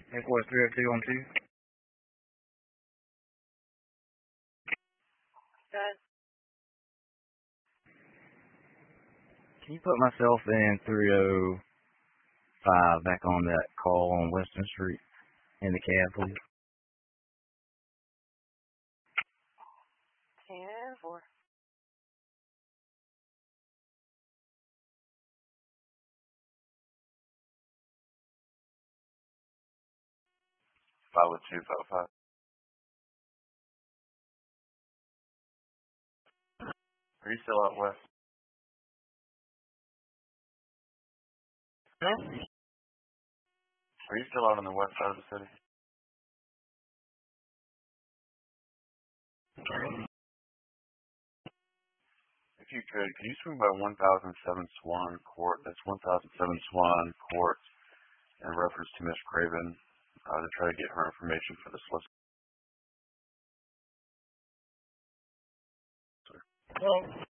Airport 30212. Can you put myself in 305 back on that call on Weston Street in the cab, please? 10-4. Follow 255. Are you still out west? No? Are you still out on the west side of the city? If you could you swing by 1007 Swan Court? That's 1007 Swan Court in reference to Miss Craven to try to get her information for the solicitor. Well,